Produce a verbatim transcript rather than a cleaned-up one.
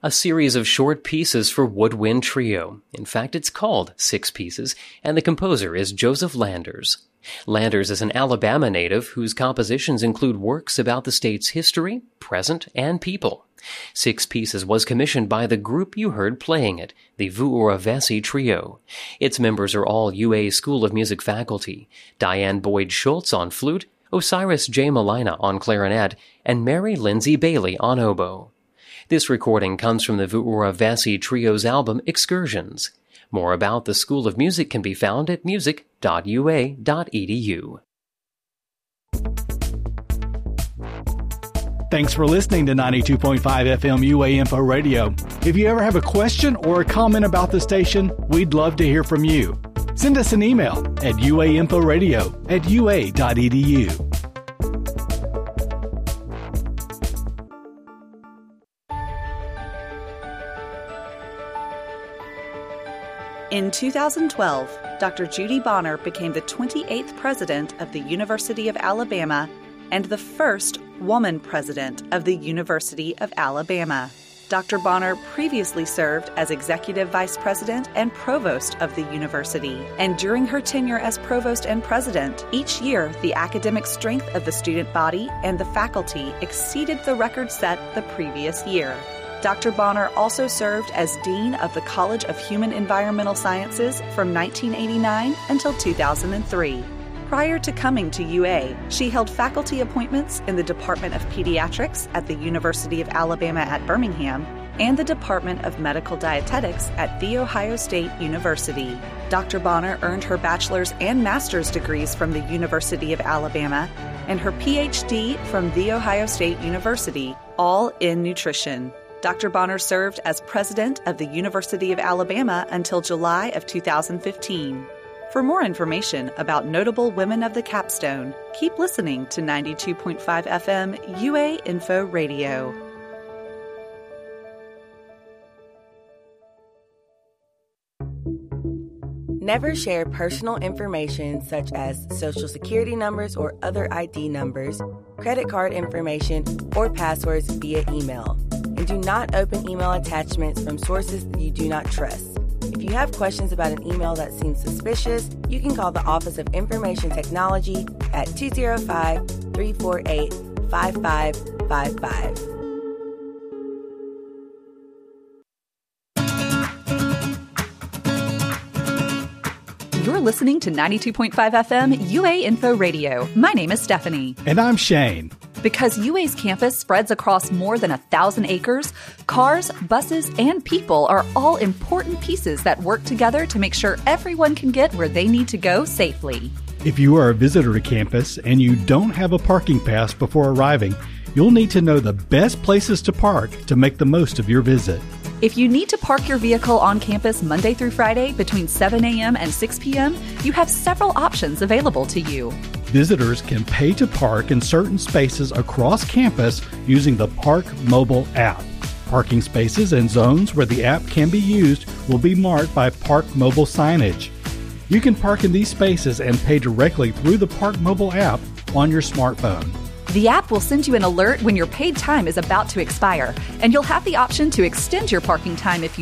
a series of short pieces for woodwind trio. In fact, it's called Six Pieces, and the composer is Joseph Landers. Landers is an Alabama native whose compositions include works about the state's history, present, and people. Six Pieces was commissioned by the group you heard playing it, the Vuuravesi Trio. Its members are all U A School of Music faculty: Diane Boyd Schultz on flute, Osiris J. Malina on clarinet, and Mary Lindsay Bailey on oboe. This recording comes from the Vuuravesi Trio's album Excursions. More about the School of Music can be found at music dot u a dot e d u. Thanks for listening to ninety-two point five F M U A Info Radio. If you ever have a question or a comment about the station, we'd love to hear from you. Send us an email at uainforadio at u a dot e d u. In two thousand twelve, Doctor Judy Bonner became the twenty-eighth president of the University of Alabama and the first woman president of the University of Alabama. Doctor Bonner previously served as executive vice president and provost of the university. And during her tenure as provost and president, each year the academic strength of the student body and the faculty exceeded the record set the previous year. Doctor Bonner also served as Dean of the College of Human Environmental Sciences from nineteen eighty-nine until two thousand three. Prior to coming to U A, she held faculty appointments in the Department of Pediatrics at the University of Alabama at Birmingham and the Department of Medical Dietetics at The Ohio State University. Doctor Bonner earned her bachelor's and master's degrees from the University of Alabama and her P H D from The Ohio State University, all in nutrition. Doctor Bonner served as president of the University of Alabama until July of two thousand fifteen. For more information about notable women of the capstone, keep listening to ninety-two point five F M U A Info Radio. Never share personal information such as social security numbers or other I D numbers, credit card information, or passwords via email. And do not open email attachments from sources that you do not trust. If you have questions about an email that seems suspicious, you can call the Office of Information Technology at two oh five, three four eight, five five five five. You're listening to ninety-two point five F M U A Info Radio. My name is Stephanie. And I'm Shane. Because U A's campus spreads across more than a thousand acres, cars, buses, and people are all important pieces that work together to make sure everyone can get where they need to go safely. If you are a visitor to campus and you don't have a parking pass before arriving, you'll need to know the best places to park to make the most of your visit. If you need to park your vehicle on campus Monday through Friday between seven a.m. and six p.m., you have several options available to you. Visitors can pay to park in certain spaces across campus using the Park Mobile app. Parking spaces and zones where the app can be used will be marked by Park Mobile signage. You can park in these spaces and pay directly through the Park Mobile app on your smartphone. The app will send you an alert when your paid time is about to expire, and you'll have the option to extend your parking time if you